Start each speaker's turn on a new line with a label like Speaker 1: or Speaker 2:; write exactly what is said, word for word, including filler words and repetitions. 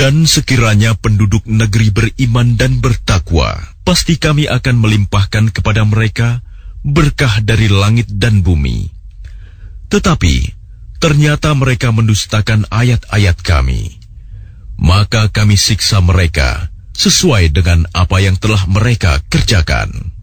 Speaker 1: Dan sekiranya penduduk negeri beriman dan bertakwa, pasti kami akan melimpahkan kepada mereka berkah dari langit dan bumi. Tetapi ternyata mereka mendustakan ayat-ayat kami. Maka kami siksa mereka sesuai dengan apa yang telah mereka kerjakan.